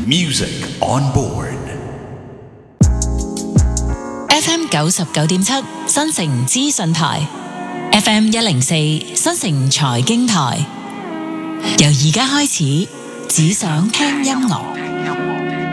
Music on board. FM 99.7新城資訊台 ，FM 104新城財經台。由而家開始，只想聽音樂。